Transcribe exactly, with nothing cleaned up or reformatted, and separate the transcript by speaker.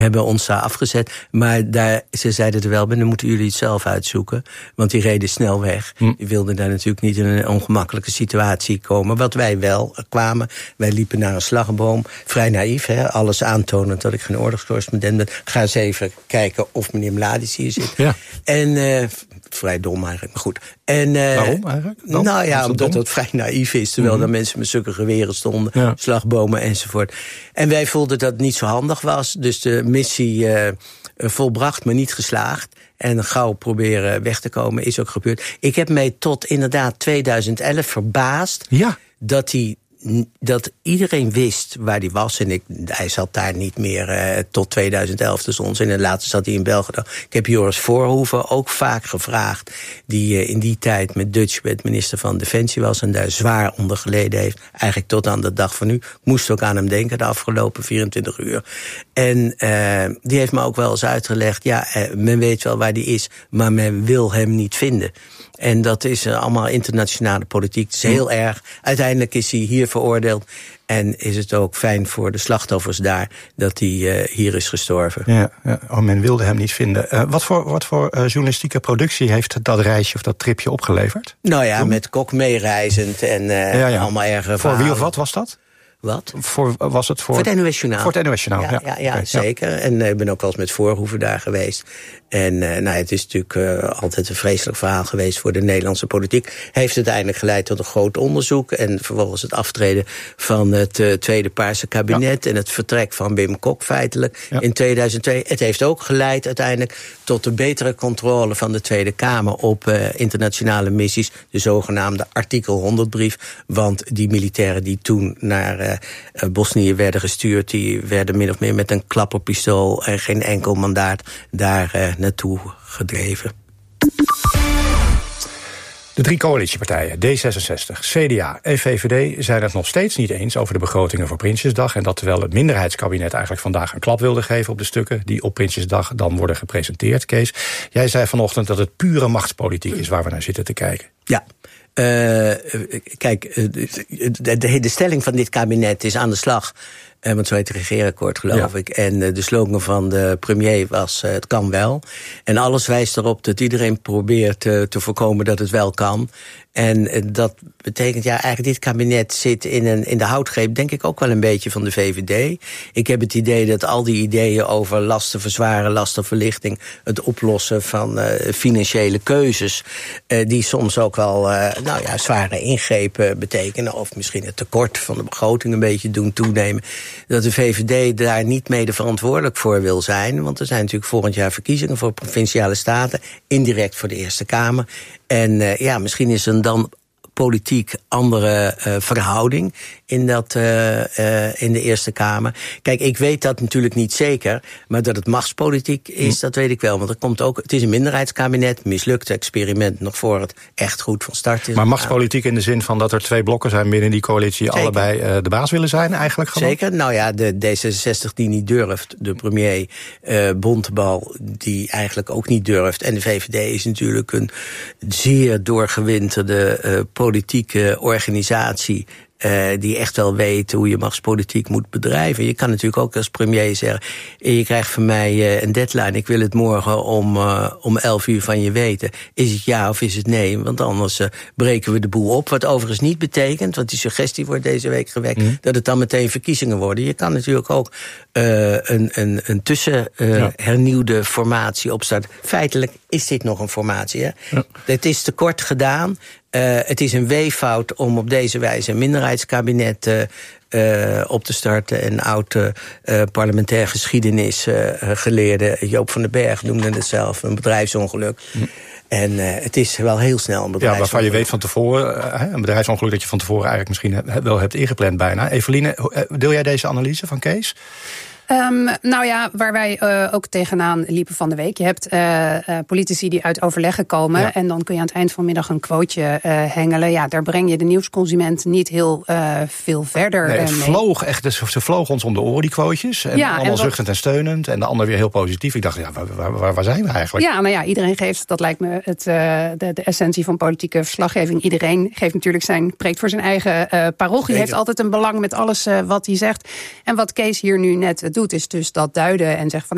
Speaker 1: hebben ons daar afgezet. Maar daar, ze zeiden er wel bij, dan moeten jullie het zelf uitzoeken. Want die reden snel weg. Hm. Die wilden daar natuurlijk niet in een ongemakkelijke situatie komen. Wat wij wel kwamen. Wij liepen naar een slagboom. Vrij naïef, hè? Alles aantonend dat ik geen oorlogscorrespondent ben. Ga eens even kijken of meneer Mladic hier zit. Ja. En uh, vrij dom eigenlijk, maar goed. En, uh,
Speaker 2: Waarom eigenlijk? Dan?
Speaker 1: Nou ja,
Speaker 2: dat
Speaker 1: omdat het vrij naïef is. Terwijl mm-hmm. er mensen met zulke geweren stonden. Ja. Slagbomen enzovoort. En wij voelden dat het niet zo handig was. Dus de missie uh, volbracht, maar niet geslaagd. En gauw proberen weg te komen is ook gebeurd. Ik heb mij tot inderdaad tweeduizend elf verbaasd. Ja. Dat hij... dat iedereen wist waar hij was. En ik, hij zat daar niet meer uh, tot tweeduizend elf dus ons. En later zat hij in België. Ik heb Joris Voorhoeven ook vaak gevraagd. Die uh, in die tijd met Dutch met minister van Defensie was. En daar zwaar onder geleden heeft. Eigenlijk tot aan de dag van nu. Ik moest ook aan hem denken de afgelopen vierentwintig uur. En uh, die heeft me ook wel eens uitgelegd. Ja, uh, men weet wel waar hij is. Maar men wil hem niet vinden. En dat is uh, allemaal internationale politiek. Het is heel erg. Uiteindelijk is hij hier veroordeeld. En is het ook fijn voor de slachtoffers daar dat hij uh, hier is gestorven. Ja,
Speaker 2: ja. Oh, men wilde hem niet vinden. Uh, wat voor, wat voor uh, journalistieke productie heeft dat reisje of dat tripje opgeleverd?
Speaker 1: Nou ja, Toen? met Kok meereizend en uh, ja, ja. allemaal erge
Speaker 2: Voor
Speaker 1: verhalen.
Speaker 2: Wie of wat was dat?
Speaker 1: Wat?
Speaker 2: Voor, was het voor...
Speaker 1: Voor het N O S-journaal.
Speaker 2: Voor het N O S-journaal,
Speaker 1: ja.
Speaker 2: ja,
Speaker 1: ja, ja
Speaker 2: okay,
Speaker 1: zeker. Ja. En ik uh, ben ook wel eens met Voorhoeven daar geweest. En uh, nou, het is natuurlijk uh, altijd een vreselijk verhaal geweest voor de Nederlandse politiek. Heeft uiteindelijk geleid tot een groot onderzoek. En vervolgens het aftreden van het uh, Tweede Paarse kabinet. Ja. En het vertrek van Wim Kok feitelijk ja. in tweeduizend twee. Het heeft ook geleid uiteindelijk tot de betere controle van de Tweede Kamer op uh, internationale missies. De zogenaamde artikel honderd brief. Want die militairen die toen naar uh, uh, Bosnië werden gestuurd, die werden min of meer met een klapperpistool en geen enkel mandaat daar uh, naartoe gedreven.
Speaker 2: De drie coalitiepartijen, D zesenzestig, C D A en V V D... zijn het nog steeds niet eens over de begrotingen voor Prinsjesdag. En dat terwijl het minderheidskabinet eigenlijk vandaag een klap wilde geven op de stukken die op Prinsjesdag dan worden gepresenteerd. Kees, jij zei vanochtend dat het pure machtspolitiek is waar we naar zitten te kijken.
Speaker 1: Ja. Uh, kijk, de, de, de stelling van dit kabinet is aan de slag. Uh, want zo heet het regeerakkoord, geloof ja. ik. En uh, de slogan van de premier was, uh, het kan wel. En alles wijst erop dat iedereen probeert uh, te voorkomen dat het wel kan. En uh, dat betekent, ja, eigenlijk dit kabinet zit in, een, in de houtgreep, denk ik ook wel een beetje van de V V D. Ik heb het idee dat al die ideeën over lastenverzwaren, lastenverlichting, het oplossen van uh, financiële keuzes, uh, die soms ook wel uh, nou ja, zware ingrepen betekenen, of misschien het tekort van de begroting een beetje doen toenemen, dat de V V D daar niet mede verantwoordelijk voor wil zijn. Want er zijn natuurlijk volgend jaar verkiezingen voor provinciale staten, indirect voor de Eerste Kamer. En uh, ja, misschien is er dan politiek andere uh, verhouding in, dat, uh, uh, in de Eerste Kamer. Kijk, ik weet dat natuurlijk niet zeker, maar dat het machtspolitiek is, hm. dat weet ik wel. Want er komt ook, het is een minderheidskabinet, mislukt experiment nog voor het echt goed van start is.
Speaker 2: Maar machtspolitiek in de zin van dat er twee blokken zijn binnen die coalitie, zeker. allebei uh, de baas willen zijn eigenlijk gewoon?
Speaker 1: Zeker, nou ja, de D zesenzestig die niet durft, de premier uh, Bontebal die eigenlijk ook niet durft. En de V V D is natuurlijk een zeer doorgewinterde uh, politieke organisatie, Uh, die echt wel weet hoe je machtspolitiek moet bedrijven. Je kan natuurlijk ook als premier zeggen, je krijgt van mij uh, een deadline, ik wil het morgen om, uh, om elf uur van je weten. Is het ja of is het nee? Want anders uh, breken we de boel op. Wat overigens niet betekent, want die suggestie wordt deze week gewekt, mm. dat het dan meteen verkiezingen worden. Je kan natuurlijk ook uh, een, een, een tussen uh, ja. hernieuwde formatie opstarten. Feitelijk is dit nog een formatie. Hè? Ja. Het is te kort gedaan. Uh, het is een weeffout om op deze wijze een minderheidskabinet uh, uh, op te starten. Een oude uh, parlementair geschiedenis uh, geleerde Joop van den Berg noemde het zelf een bedrijfsongeluk. Hm. En uh, het is wel heel snel een bedrijfsongeluk. Ja,
Speaker 2: waarvan je weet van tevoren, uh, een bedrijfsongeluk dat je van tevoren eigenlijk misschien he, wel hebt ingepland bijna. Eveline, deel jij deze analyse van Kees?
Speaker 3: Um, nou ja, waar wij uh, ook tegenaan liepen van de week. Je hebt uh, uh, politici die uit overleggen komen. Ja. En dan kun je aan het eind van de middag een quoteje uh, hengelen. Ja, daar breng je de nieuwsconsument niet heel uh, veel verder
Speaker 2: nee, het
Speaker 3: mee.
Speaker 2: Vloog echt, dus ze vlogen ons om de oren, die quotejes. En ja, allemaal en wat... zuchtend en steunend. En de ander weer heel positief. Ik dacht, ja, waar, waar, waar zijn we eigenlijk?
Speaker 3: Ja, nou ja, iedereen geeft, dat lijkt me het, uh, de, de essentie van politieke verslaggeving. Iedereen geeft natuurlijk zijn, preekt voor zijn eigen uh, parochie. Heeft altijd een belang met alles uh, wat hij zegt. En wat Kees hier nu net doet, is dus dat duiden en zegt van